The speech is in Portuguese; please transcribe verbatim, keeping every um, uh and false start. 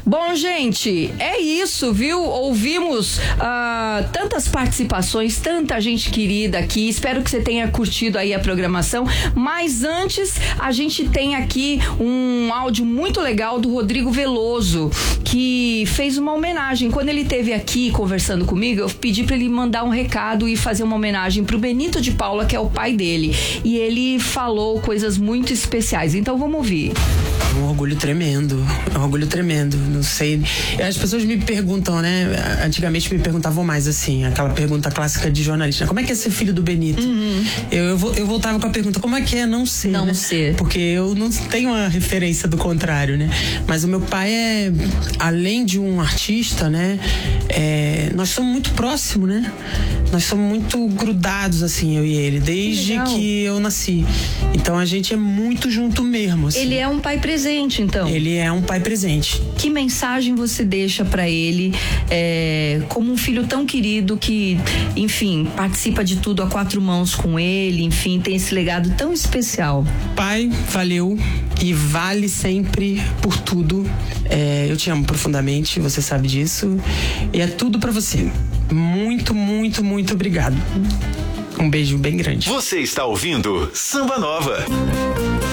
Bom, gente, é isso, viu? Ouvimos uh, tantas participações, tanta gente querida aqui. Espero que você tenha curtido aí a programação. Mas antes, a gente tem aqui um áudio muito legal do Rodrigo Veloso, que fez uma homenagem. Quando ele esteve aqui conversando comigo, eu pedi para ele mandar um recado e fazer uma homenagem pro Benito de Paula, que é o pai dele. E ele falou coisas muito especiais. Então vamos ouvir. É um orgulho tremendo, é um orgulho tremendo, não sei. As pessoas me perguntam, né? Antigamente me perguntavam mais assim, aquela pergunta clássica de jornalista: como é que é ser filho do Benito? Uhum. Eu, eu, eu voltava com a pergunta: como é que é não ser? Não né? ser. Porque eu não tenho uma referência do contrário, né? Mas o meu pai é, além de um artista, né? É, nós somos muito próximos, né? Nós somos muito grudados, assim, eu e ele, desde que, que eu nasci. Então a gente é muito junto mesmo. Assim. Ele é um pai presente, então. Ele é um pai presente. Que mensagem você deixa pra ele, é, como um filho tão querido que, enfim, participa de tudo a quatro mãos com ele, enfim, tem esse legado tão especial? Pai, valeu e vale sempre por tudo. É, eu te amo profundamente, você sabe disso. E é tudo pra você. Muito, muito, muito obrigado. Um beijo bem grande. Você está ouvindo Samba Nova.